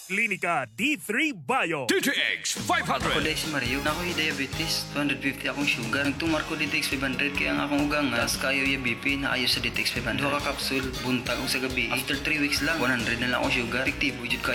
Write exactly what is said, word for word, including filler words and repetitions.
Klinika D three Bio. D T X five Ako hundred. dahil si Mario, na ako'y diabetes, two fifty akong sugar. Nagtumar ko D T X five hundred, kaya ang akong ugang nga, tas kayo yung B P na ayos sa D T X five hundred. Duha ka kapsul, buntag ko sa gabi. After three weeks lang, one hundred na lang akong sugar. Epektibo, jud kayo.